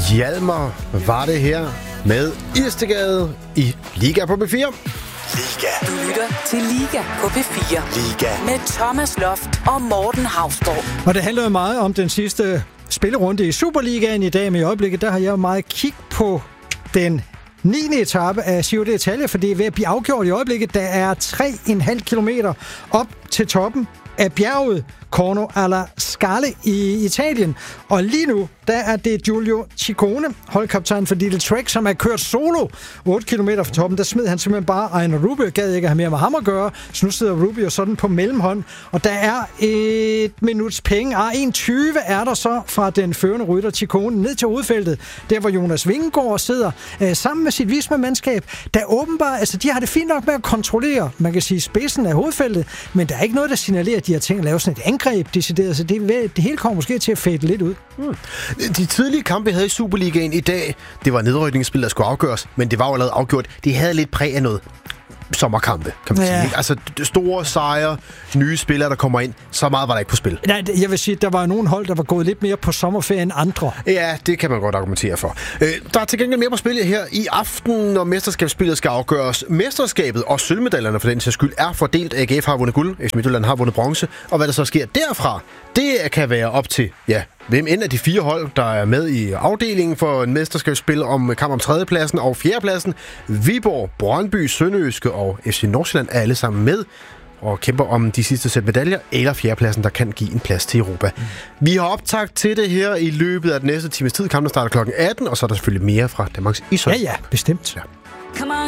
Hjalmar var det her med Istegade i Liga på P4. Liga. Du lytter til Liga på P4. Liga. Med Thomas Loft og Morten Hausborg. Og det handler jo meget om den sidste spillerunde i Superligaen i dag, men i øjeblikket, der har jeg jo meget kig på den 9. etape af Giro d'Italia, for det er ved at blive afgjort i øjeblikket. Der er 3,5 kilometer op til toppen af bjerget Corno alla Scale i Italien. Og lige nu, der er det Giulio Ciccone, holdkaptajn for Lidl Trek, som er kørt solo 8 km fra toppen. Der smed han simpelthen bare Ejner Rubio. Gad ikke have mere med ham at gøre. Så nu sidder Rubio sådan på mellemhånd. Og der er 1 minuts penge. 1,20 er der så fra den førende rytter Ciccone ned til hovedfeltet. Der hvor Jonas Vingegaard sidder sammen med sit Visma-mandskab. Der åbenbart, altså de har det fint nok med at kontrollere, man kan sige, spidsen af hovedfeltet. Men der er ikke noget, der signalerer, at de har tænkt at lave sådan et angreb decideret. Så det hele kommer måske til at fade lidt ud. De tidlige kampe, vi havde i Superligaen i dag, det var nedrykningsspil, der skulle afgøres, men det var jo allerede afgjort. Det havde lidt præg af noget sommerkampe, kan man sige. Ikke? Altså store sejre, nye spillere, der kommer ind. Så meget var der ikke på spil. Nej, jeg vil sige, at der var nogle hold, der var gået lidt mere på sommerferie end andre. Ja, det kan man godt argumentere for. Der er til gengæld mere på spil her i aften, når mesterskabsspillet skal afgøres. Mesterskabet og sølvmedaljerne for den sags skyld er fordelt. AGF har vundet guld, FC Midtjylland har vundet bronze. Og hvad der så sker derfra, det kan være op til, hvem end af de 4 hold, der er med i afdelingen for en mesterskabsspil om kamp om 3. pladsen og 4. pladsen. Viborg, Brøndby, Sønderjyske og FC Nordsjælland er alle sammen med og kæmper om de sidste sæt medaljer, eller 4. pladsen, der kan give en plads til Europa. Vi har optakt til det her i løbet af den næste times tid. Kampen starter kl. 18, og så er der selvfølgelig mere fra Danmarks Ishockey. Ja, bestemt. Come on.